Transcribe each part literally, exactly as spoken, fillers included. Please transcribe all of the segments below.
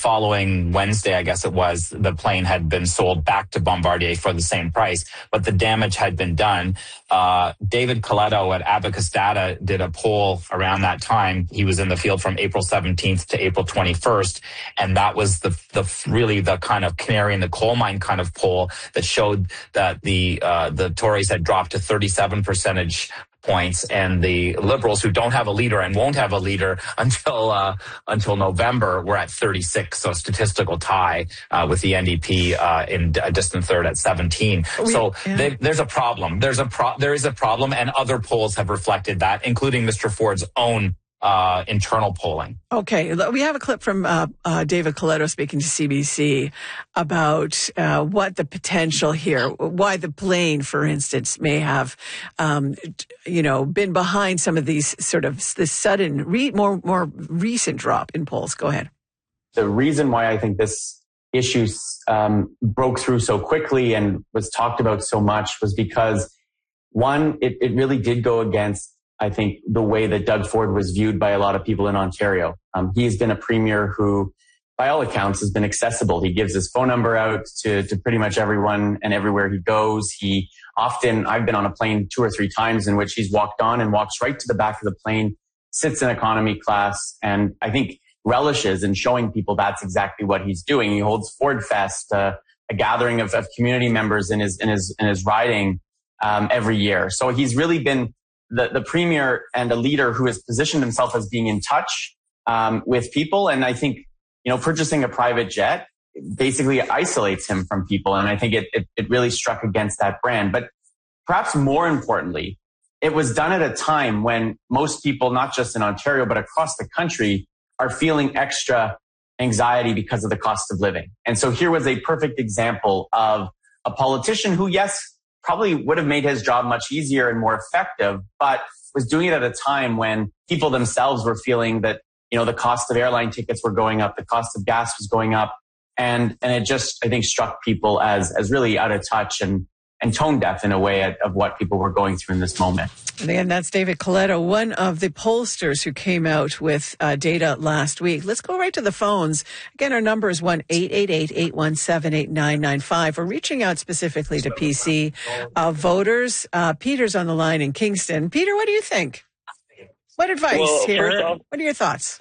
following Wednesday, I guess it was, the plane had been sold back to Bombardier for the same price, but the damage had been done. Uh, David Coletto at Abacus Data did a poll around that time. He was in the field from April seventeenth to April twenty-first, and that was the the really the kind of canary in the coal mine kind of poll that showed that the uh, the Tories had dropped to thirty-seven percentage points, and the Liberals, who don't have a leader and won't have a leader until uh, until November, were at thirty-six, so a statistical tie uh, with the N D P uh, in a distant third at seventeen. We, so yeah. they, there's a problem. There's a pro- there is a problem, and other polls have reflected that, including Mister Ford's own Uh, internal polling. Okay, we have a clip from uh, uh, David Coletto speaking to C B C about uh, what the potential here, why the plane, for instance, may have, um, you know, been behind some of these sort of this sudden, re- more more recent drop in polls. Go ahead. The reason why I think this issue um, broke through so quickly and was talked about so much was because, one, it, it really did go against, I think, the way that Doug Ford was viewed by a lot of people in Ontario. Um, he's been a premier who, by all accounts, has been accessible. He gives his phone number out to, to pretty much everyone and everywhere he goes. He often, I've been on a plane two or three times in which he's walked on and walks right to the back of the plane, sits in economy class, and I think relishes in showing people that's exactly what he's doing. He holds Ford Fest, uh, a gathering of, of community members in his in his in his riding um, every year. So he's really been The, the premier and a leader who has positioned himself as being in touch um, with people. And I think, you know, purchasing a private jet basically isolates him from people. And I think it, it, it really struck against that brand. But perhaps more importantly, it was done at a time when most people, not just in Ontario, but across the country, are feeling extra anxiety because of the cost of living. And so here was a perfect example of a politician who, yes, probably would have made his job much easier and more effective, but was doing it at a time when people themselves were feeling that, you know, the cost of airline tickets were going up, the cost of gas was going up. And, and it just, I think, struck people as, as really out of touch and, and tone deaf in a way of what people were going through in this moment. And again, that's David Coletto, one of the pollsters who came out with uh, data last week. Let's go right to the phones. Again, our number is one eight eight eight, eight one seven, eight nine nine five. We're reaching out specifically to P C uh, voters. Uh, Peter's on the line in Kingston. Peter, what do you think? What advice well, here? Off, what are your thoughts?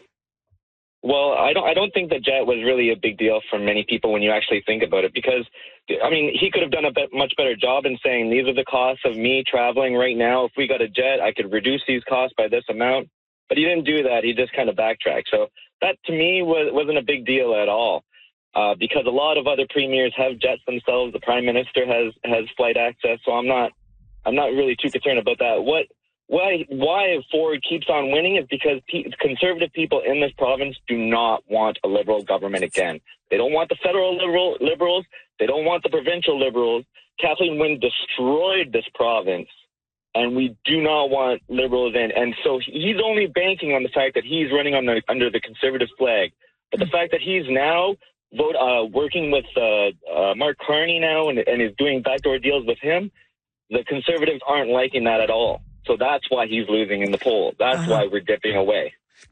Well, I don't. I don't think the jet was really a big deal for many people when you actually think about it, because, I mean, he could have done a bit, much better job in saying these are the costs of me traveling right now. If we got a jet, I could reduce these costs by this amount. But he didn't do that. He just kind of backtracked. So that, to me, was, wasn't a big deal at all, uh, because a lot of other premiers have jets themselves. The prime minister has has flight access. So I'm not I'm not really too concerned about that. What Why why Ford keeps on winning is because pe- conservative people in this province do not want a Liberal government again. They don't want the federal liberal liberals. They don't want the provincial liberals. Kathleen Wynne destroyed this province, and we do not want Liberals in. And so he's only banking on the fact that he's running on the, under the Conservative flag. But the fact that he's now vote uh, working with uh, uh, Mark Carney now and, and is doing backdoor deals with him, the Conservatives aren't liking that at all. So that's why he's losing in the poll. That's uh-huh. why we're dipping away.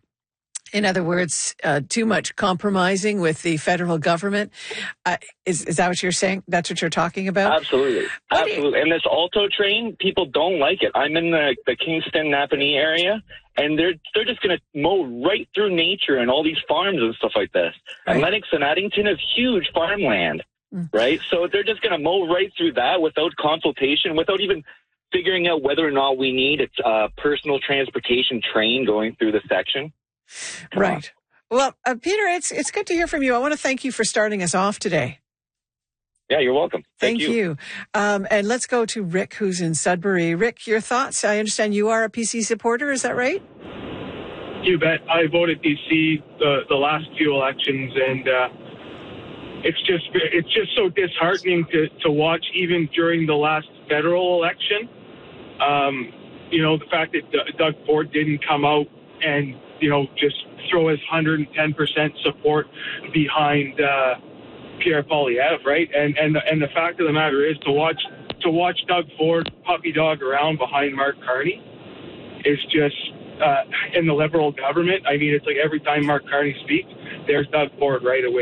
In other words, uh, too much compromising with the federal government. Uh, is is that what you're saying? That's what you're talking about? Absolutely. What Absolutely. You- and this Alto train, people don't like it. I'm in the, the Kingston, Napanee area, and they're they're just going to mow right through nature and all these farms and stuff like this. Right. And Lennox and Addington is huge farmland, mm. right? So they're just going to mow right through that without consultation, without even figuring out whether or not we need a uh, personal transportation train going through the section. Come right. On. Well, uh, Peter, it's it's good to hear from you. I want to thank you for starting us off today. Yeah, you're welcome. Thank, thank you. you. Um, and let's go to Rick, who's in Sudbury. Rick, your thoughts? I understand you are a P C supporter. Is that right? You bet. I voted P C the, the last few elections, and uh, it's just it's just so disheartening to, to watch, even during the last federal election. Um, you know, the fact that D- Doug Ford didn't come out and, you know, just throw his one hundred ten percent support behind uh, Pierre Poilievre, right? And and and the fact of the matter is, to watch to watch Doug Ford puppy dog around behind Mark Carney is just uh, in the Liberal government. I mean, it's like every time Mark Carney speaks, there's Doug Ford right away.